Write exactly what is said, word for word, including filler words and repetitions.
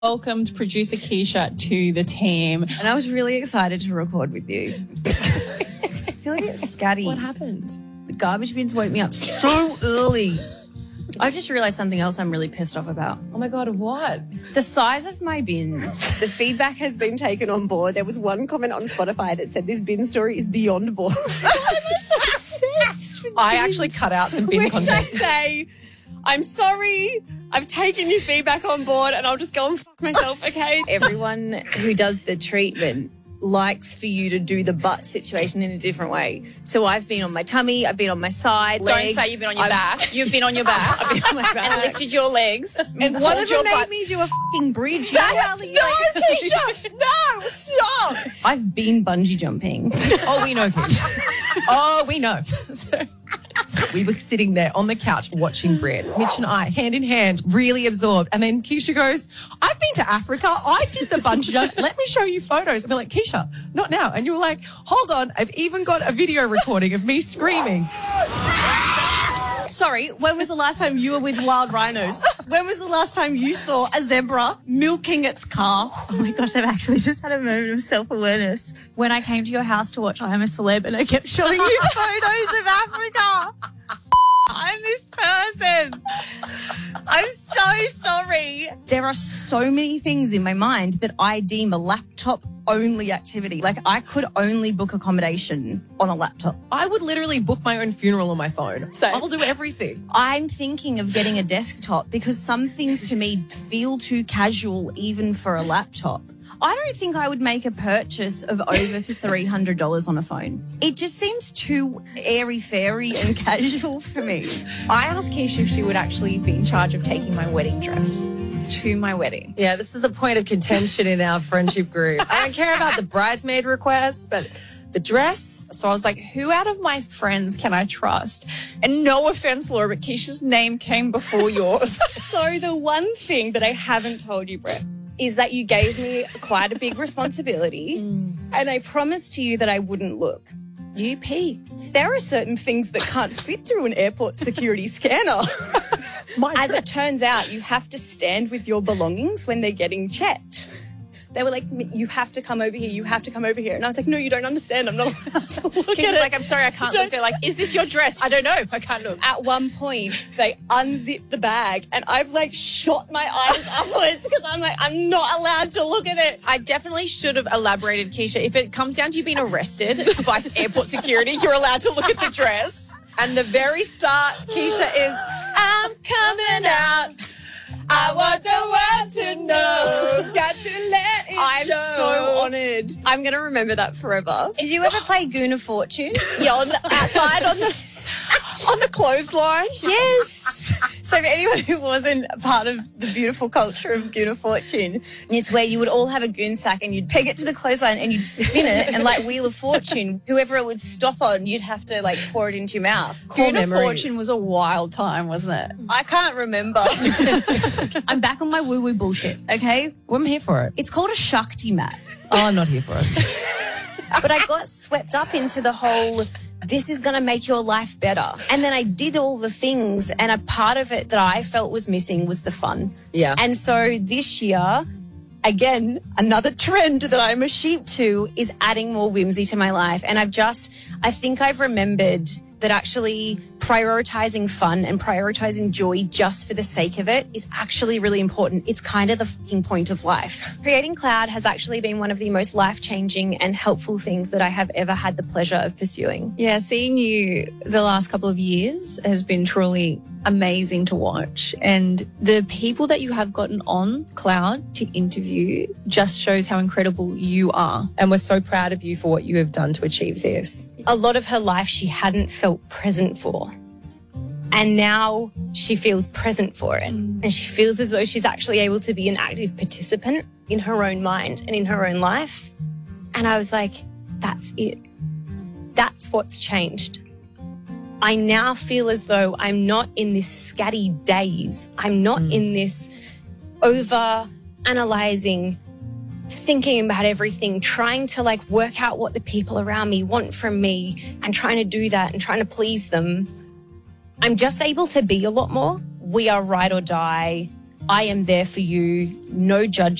welcomed producer Keisha to the team. And I was really excited to record with you. I feel like it's scatty. What happened? The garbage bins woke me up so early. I've just realised something else I'm really pissed off about. Oh my God, what? The size of my bins. The feedback has been taken on board. There was one comment on Spotify that said this bin story is beyond board. I'm so obsessed with I bins. actually cut out some bin Which content. I say, I'm sorry, I've taken your feedback on board and I'll just go and fuck myself, okay? Everyone who does the treatment likes for you to do the butt situation in a different way. So I've been on my tummy, I've been on my side, Don't leg. say you've been on your I've- back. You've been on your back. I've been on my back. And lifted your legs. And And one pulled of your them made butt. me do a fucking bridge. You That know how was- you, no, like- Keisha, no, stop. I've been bungee jumping. Oh, we know, Keisha. Oh, we know. So, we were sitting there on the couch watching Brad. Mitch and I, hand in hand, really absorbed. And then Keisha goes, I've been to Africa. I did the bungee jump. Let me show you photos. And we're like, Keisha, not now. And you were like, hold on. I've even got a video recording of me screaming. Sorry, when was the last time you were with wild rhinos? When was the last time you saw a zebra milking its calf? Oh my gosh, I've actually just had a moment of self-awareness when I came to your house to watch I Am a Celeb and I kept showing you photos of Africa. I'm this person. I'm so sorry. There are so many things in my mind that I deem a laptop only activity. Like I could only book accommodation on a laptop. I would literally book my own funeral on my phone. So I'll do everything. I'm thinking of getting a desktop because some things to me feel too casual even for a laptop. I don't think I would make a purchase of over three hundred dollars on a phone. It just seems too airy-fairy and casual for me. I asked Keisha if she would actually be in charge of taking my wedding dress to my wedding. Yeah, this is a point of contention in our friendship group. I don't care about the bridesmaid request, but the dress. So I was like, who out of my friends can I trust? And no offense, Laura, but Keisha's name came before yours. So the one thing that I haven't told you, Brett, is that you gave me quite a big responsibility Mm. and I promised to you that I wouldn't look. You peaked. There are certain things that can't fit through an airport security scanner. My As it dress. turns out, you have to stand with your belongings when they're getting checked. They were like, you have to come over here, you have to come over here. And I was like, no, you don't understand. I'm not allowed to look Keisha's at it. like, I'm sorry, I can't Don't- look. They're like, is this your dress? I don't know. I can't look. At one point, they unzipped the bag and I've like shot my eyes upwards because I'm like, I'm not allowed to look at it. I definitely should have elaborated, Keisha. If it comes down to you being arrested by airport security, you're allowed to look at the dress. And the very start, Keisha is, I'm coming out. I want the world to know. Got to let it I'm show. so honoured. I'm going to remember that forever. Did you ever play Goon of Fortune? Yeah, on the outside on the on the clothesline. Yes. So for anyone who wasn't a part of the beautiful culture of Goon of Fortune, It's where you would all have a goon sack and you'd peg it to the clothesline and you'd spin it and like Wheel of Fortune, whoever it would stop on, you'd have to like pour it into your mouth. Goon of memories. Fortune was a wild time, wasn't it? I can't remember. I'm back on my woo-woo bullshit, okay? Well, I'm here for it. It's called a Shakti mat. Oh, I'm not here for it. But I got swept up into the whole, this is going to make your life better. And then I did all the things and a part of it that I felt was missing was the fun. Yeah. And so this year, again, another trend that I'm a sheep to is adding more whimsy to my life. And I've just, I think I've remembered that actually prioritizing fun and prioritizing joy just for the sake of it is actually really important. It's kind of the fucking point of life. Creating Cloud has actually been one of the most life-changing and helpful things that I have ever had the pleasure of pursuing. Yeah, seeing you the last couple of years has been truly amazing to watch. And the people that you have gotten on Cloud to interview just shows how incredible you are. And we're so proud of you for what you have done to achieve this. A lot of her life she hadn't felt present for. And now she feels present for it. And she feels as though she's actually able to be an active participant in her own mind and in her own life. And I was like, that's it. That's what's changed. I now feel as though I'm not in this scatty daze. I'm not in this over analyzing, thinking about everything, trying to like work out what the people around me want from me and trying to do that and trying to please them. I'm just able to be a lot more. We are ride or die. I am there for you, no judgment.